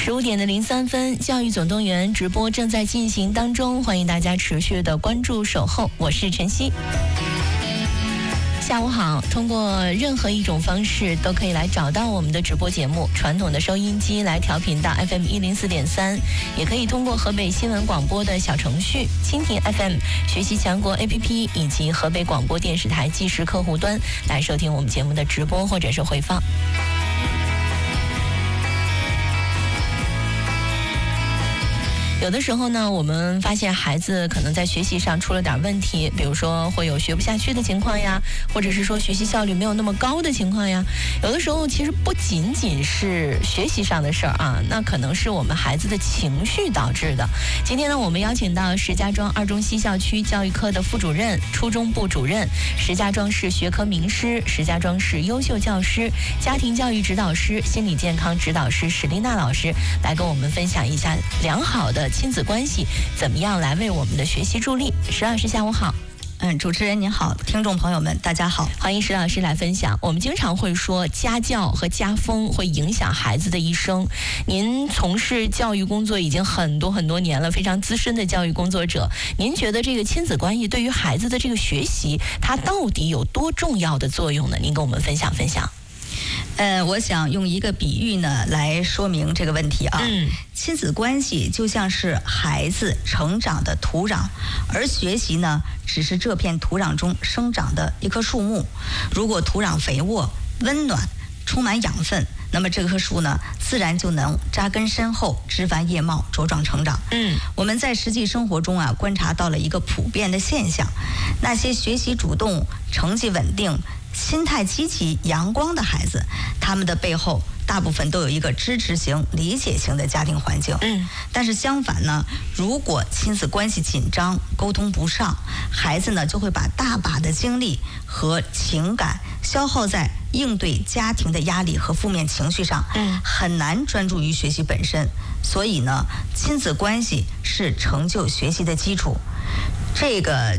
15:03，教育总动员直播正在进行当中，欢迎大家持续的关注守候，我是晨曦。下午好，通过任何一种方式都可以来找到我们的直播节目，传统的收音机来调频到 FM 104.3，也可以通过河北新闻广播的小程序、蜻蜓 FM、学习强国 APP 以及河北广播电视台即时客户端来收听我们节目的直播或者是回放。有的时候呢，我们发现孩子可能在学习上出了点问题，比如说会有学不下去的情况呀，或者是说学习效率没有那么高的情况呀。有的时候其实不仅仅是学习上的事儿啊，那可能是我们孩子的情绪导致的。今天呢，我们邀请到石家庄二中西校区教育科的副主任、初中部主任、石家庄市学科名师、石家庄市优秀教师、家庭教育指导师、心理健康指导师史丽娜老师来跟我们分享一下良好的亲子关系怎么样来为我们的学习助力。石老师下午好。 主持人您好，听众朋友们大家好， 欢迎石老师来分享。我们经常会说家教和家风会影响孩子的一生，您从事教育工作已经很多年了，非常资深的教育工作者，您觉得这个亲子关系对于孩子的这个学习它到底有多重要的作用呢？您跟我们分享分享。 我想用一个比喻呢来说明这个问题啊。亲子关系就像是孩子成长的土壤，而学习呢只是这片土壤中生长的一棵树木。如果土壤肥沃、温暖、充满养分，那么这棵树呢自然就能扎根深厚、枝繁叶茂、茁壮成长。我们在实际生活中啊观察到了一个普遍的现象，那些学习主动、成绩稳定、心态积极阳光的孩子，他们的背后大部分都有一个支持型、理解型的家庭环境。但是相反呢，如果亲子关系紧张、沟通不上，孩子呢就会把大把的精力和情感消耗在应对家庭的压力和负面情绪上，很难专注于学习本身。所以呢，亲子关系是成就学习的基础。这个